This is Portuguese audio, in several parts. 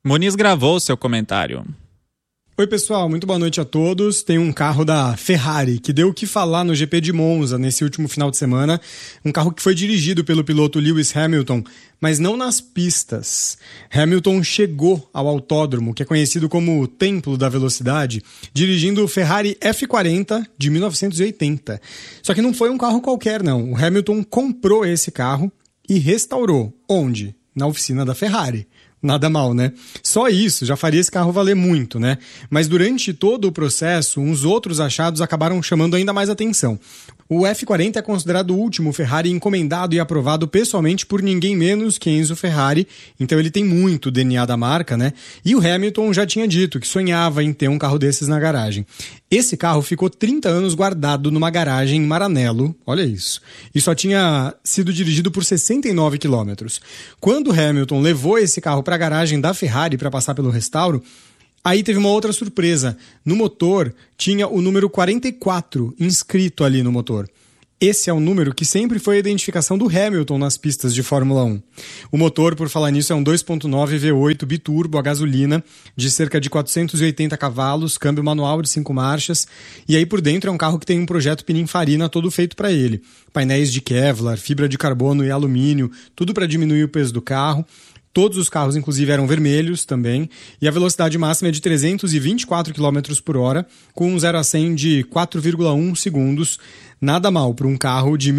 Muniz gravou seu comentário. Oi pessoal, muito boa noite a todos. Tem um carro da Ferrari que deu o que falar no GP de Monza nesse último final de semana. Um carro que foi dirigido pelo piloto Lewis Hamilton, mas não nas pistas. Hamilton chegou ao autódromo, que é conhecido como o Templo da Velocidade, dirigindo o Ferrari F40 de 1980. Só que não foi um carro qualquer, não. O Hamilton comprou esse carro e restaurou. Onde? Na oficina da Ferrari. Nada mal, né? Só isso já faria esse carro valer muito, né? Mas durante todo o processo, uns outros achados acabaram chamando ainda mais atenção. O F40 é considerado o último Ferrari encomendado e aprovado pessoalmente por ninguém menos que Enzo Ferrari, então ele tem muito DNA da marca, né? E o Hamilton já tinha dito que sonhava em ter um carro desses na garagem. Esse carro ficou 30 anos guardado numa garagem em Maranello, olha isso, e só tinha sido dirigido por 69 quilômetros. Quando Hamilton levou esse carro para a garagem da Ferrari para passar pelo restauro, aí teve uma outra surpresa. No motor tinha o número 44 inscrito ali no motor. Esse é o número que sempre foi a identificação do Hamilton nas pistas de Fórmula 1. O motor, por falar nisso, é um 2.9 V8 biturbo a gasolina de cerca de 480 cavalos, câmbio manual de 5 marchas. E aí por dentro é um carro que tem um projeto Pininfarina todo feito para ele. Painéis de Kevlar, fibra de carbono e alumínio, tudo para diminuir o peso do carro. Todos os carros, inclusive, eram vermelhos também, e a velocidade máxima é de 324 km por hora, com um 0 a 100 de 4,1 segundos. Nada mal para um carro de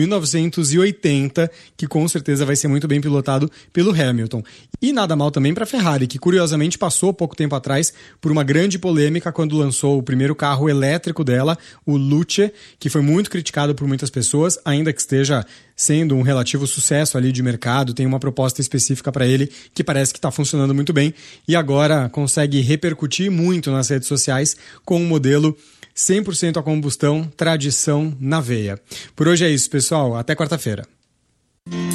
1980, que com certeza vai ser muito bem pilotado pelo Hamilton. E nada mal também para a Ferrari, que curiosamente passou pouco tempo atrás por uma grande polêmica quando lançou o primeiro carro elétrico dela, o Luce, que foi muito criticado por muitas pessoas, ainda que esteja sendo um relativo sucesso ali de mercado, tem uma proposta específica para ele que parece que está funcionando muito bem e agora consegue repercutir muito nas redes sociais com um modelo 100% a combustão, tradição na veia. Por hoje é isso, pessoal. Até quarta-feira.